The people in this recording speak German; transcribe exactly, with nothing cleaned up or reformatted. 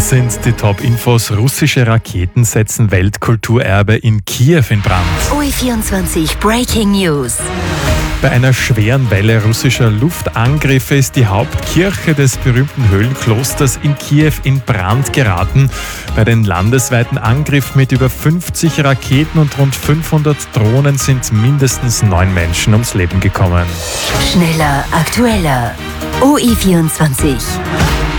Das sind die Top-Infos. Russische Raketen setzen Weltkulturerbe in Kiew in Brand. O E vierundzwanzig Breaking News. Bei einer schweren Welle russischer Luftangriffe ist die Hauptkirche des berühmten Höhlenklosters in Kiew in Brand geraten. Bei den landesweiten Angriffen mit über fünfzig Raketen und rund fünfhundert Drohnen sind mindestens neun Menschen ums Leben gekommen. Schneller, aktueller. O E vierundzwanzig.